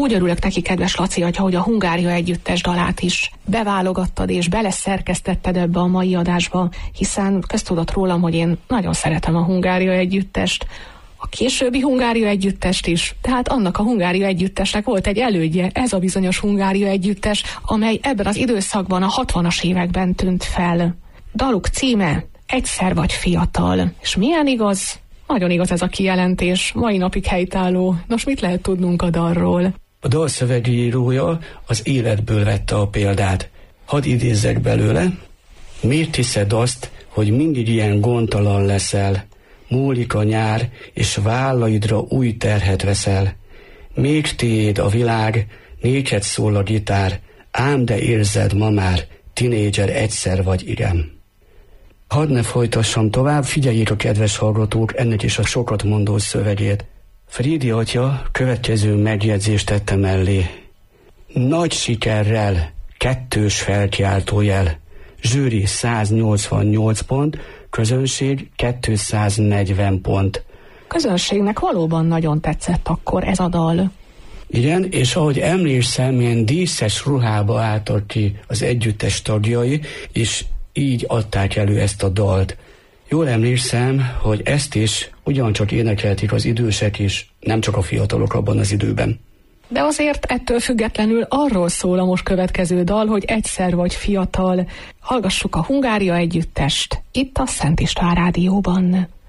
Úgy örülök neki, kedves Laci, hogy a Hungária Együttes dalát is beválogattad és beleszerkesztetted ebbe a mai adásba, hiszen köztudott rólam, hogy én nagyon szeretem a Hungária Együttest, a későbbi Hungária Együttest is, tehát annak a Hungária Együttesnek volt egy elődje, ez a bizonyos Hungária Együttes, amely ebben az időszakban a 60-as években tűnt fel. Daluk címe Egyszer vagy fiatal. És milyen igaz? Nagyon igaz ez a kijelentés, mai napig helytálló. Nos, mit lehet tudnunk a dalról? A dal szövegírója az életből vette a példát. Hadd idézzek belőle. Miért hiszed azt, hogy mindig ilyen gondtalan leszel? Múlik a nyár, és vállaidra új terhet veszel. Még tiéd a világ, néked szól a gitár, ám de érzed ma már, tinédzser egyszer vagy igen. Hadd ne folytassam tovább, figyeljék a kedves hallgatók ennek is a sokat mondó szövegét. Frédi atya következő megjegyzést tette mellé. Nagy sikerrel, 2 felkiáltójel, zsűri 188 pont, közönség 240 pont. Közönségnek valóban nagyon tetszett akkor ez a dal. Igen, és ahogy emlékszem, ilyen díszes ruhába álltak ki az együttes tagjai, és így adták elő ezt a dalt. Jól emlékszem, hogy ezt is ugyancsak énekelték az idősek is, nem csak a fiatalok abban az időben. De azért ettől függetlenül arról szól a most következő dal, hogy egyszer vagy fiatal. Hallgassuk a Hungária Együttest itt a Szent István Rádióban.